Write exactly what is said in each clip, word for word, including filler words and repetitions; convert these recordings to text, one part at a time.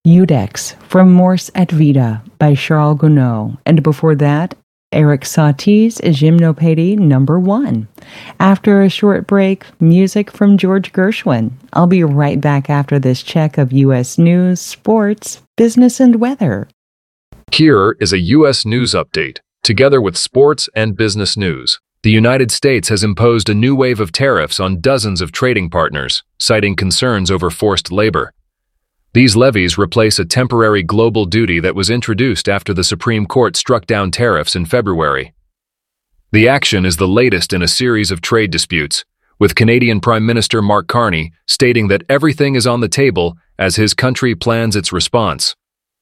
Judex from Mors et Vita by Charles Gounod, and before that, Eric Satie's Gymnopédie number one. After a short break, music from George Gershwin. I'll be right back after this check of U S news, sports, business, and weather. Here is a U S news update, together with sports and business news. The United States has imposed a new wave of tariffs on dozens of trading partners, citing concerns over forced labor. These levies replace a temporary global duty that was introduced after the Supreme Court struck down tariffs in February. The action is the latest in a series of trade disputes, with Canadian Prime Minister Mark Carney stating that everything is on the table as his country plans its response.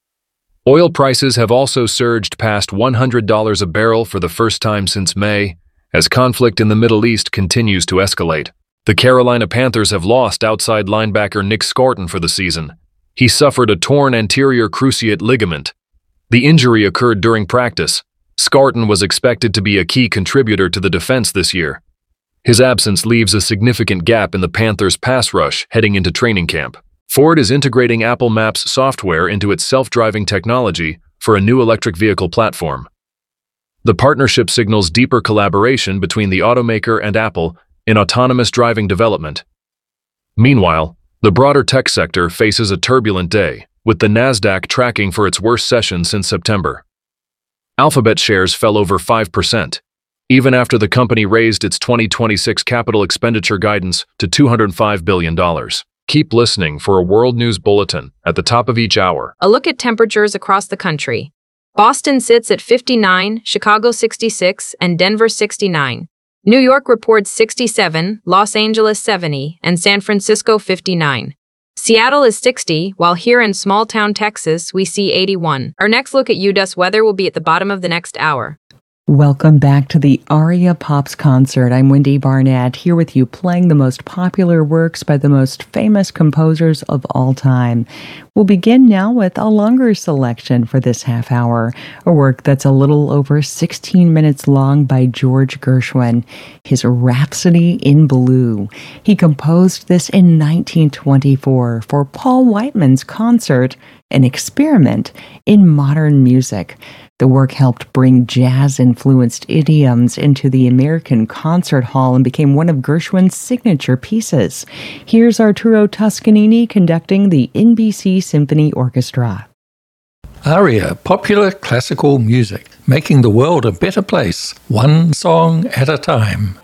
Oil prices have also surged past one hundred dollars a barrel for the first time since May, as conflict in the Middle East continues to escalate. The Carolina Panthers have lost outside linebacker Nick Scarton for the season. He suffered a torn anterior cruciate ligament. The injury occurred during practice. Scarton was expected to be a key contributor to the defense this year. His absence leaves a significant gap in the Panthers' pass rush heading into training camp. Ford is integrating Apple Maps software into its self-driving technology for a new electric vehicle platform. The partnership signals deeper collaboration between the automaker and Apple in autonomous driving development. Meanwhile, the broader tech sector faces a turbulent day, with the Nasdaq tracking for its worst session since September. Alphabet shares fell over five percent, even after the company raised its twenty twenty-six capital expenditure guidance to two hundred five billion dollars. Keep listening for a World News Bulletin at the top of each hour. A look at temperatures across the country. Boston sits at fifty-nine, Chicago sixty-six, and Denver sixty-nine. New York reports sixty-seven, Los Angeles seventy, and San Francisco fifty-nine. Seattle is sixty, while here in small-town Texas, we see eighty-one. Our next look at U S weather will be at the bottom of the next hour. Welcome back to the Aria Pops concert. I'm Wendy Barnett, here with you playing the most popular works by the most famous composers of all time. We'll begin now with a longer selection for this half hour, a work that's a little over sixteen minutes long by George Gershwin, his Rhapsody in Blue. He composed this in nineteen twenty-four for Paul Whiteman's concert, An Experiment in Modern Music. The work helped bring jazz-influenced idioms into the American concert hall and became one of Gershwin's signature pieces. Here's Arturo Toscanini conducting the N B C Symphony Orchestra. Aria, popular classical music, making the world a better place, one song at a time.